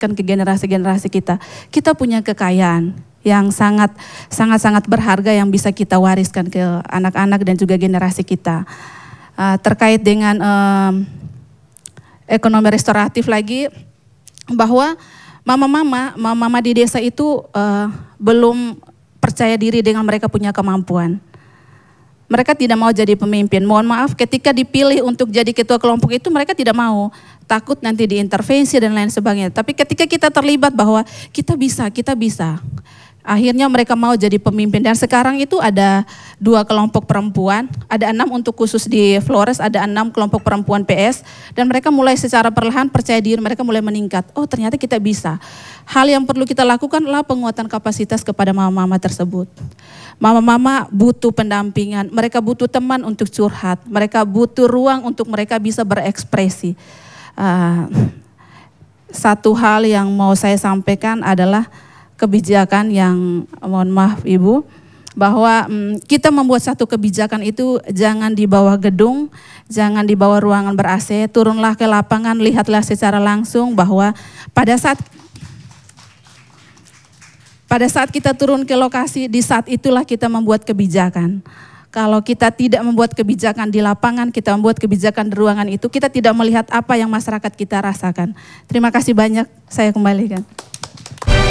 ke generasi-generasi kita. Kita punya kekayaan yang sangat berharga yang bisa kita wariskan ke anak-anak dan juga generasi kita. Terkait dengan ekonomi restoratif lagi, bahwa mama-mama di desa itu belum percaya diri dengan mereka punya kemampuan. Mereka tidak mau jadi pemimpin. Mohon maaf, ketika dipilih untuk jadi ketua kelompok itu mereka tidak mau. Takut nanti diintervensi dan lain sebagainya. Tapi ketika kita terlibat bahwa kita bisa. Akhirnya mereka mau jadi pemimpin. Dan sekarang itu ada 2 kelompok perempuan. Ada 6 untuk khusus di Flores, ada 6 kelompok perempuan PS. Dan mereka mulai secara perlahan percaya diri, mereka mulai meningkat. Oh ternyata kita bisa. Hal yang perlu kita lakukan adalah penguatan kapasitas kepada mama-mama tersebut. Mama-mama butuh pendampingan, mereka butuh teman untuk curhat, mereka butuh ruang untuk mereka bisa berekspresi. Satu hal yang mau saya sampaikan adalah kebijakan yang, mohon maaf Ibu, bahwa kita membuat satu kebijakan itu jangan di bawah gedung, jangan di bawah ruangan ber-AC, turunlah ke lapangan, lihatlah secara langsung bahwa pada saat kita turun ke lokasi, di saat itulah kita membuat kebijakan. Kalau kita tidak membuat kebijakan di lapangan, kita membuat kebijakan di ruangan itu, kita tidak melihat apa yang masyarakat kita rasakan. Terima kasih banyak, saya kembalikan.